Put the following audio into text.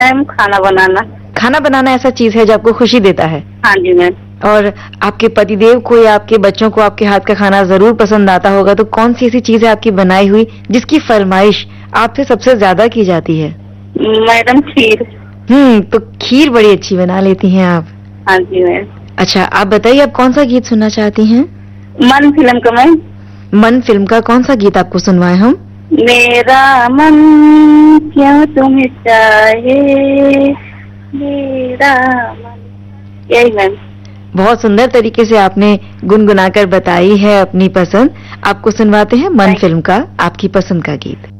Ma'am खाना बनाना। खाना बनाना ऐसा चीज है जो आपको खुशी देता है? हाँ जी मैम। और आपके पतिदेव को या आपके बच्चों को आपके हाथ का खाना जरूर पसंद आता होगा, तो कौन सी ऐसी चीज है आपकी बनाई हुई जिसकी फरमाइश आपसे सबसे ज्यादा की जाती है? मैडम खीर। तो खीर बड़ी अच्छी बना लेती हैं आप। हाँ जी मैम। अच्छा, आप बताइए आप कौन सा गीत सुनना चाहती हैं? मन फिल्म का मैम। मन फिल्म का कौन सा गीत आपको सुनवाएं हम? मेरा मन क्यों तुम्हें चाहे, मेरा मन, यही मैम। बहुत सुंदर तरीके से आपने गुनगुनाकर बताई है अपनी पसंद। आपको सुनवाते हैं मन फिल्म का आपकी पसंद का गीत।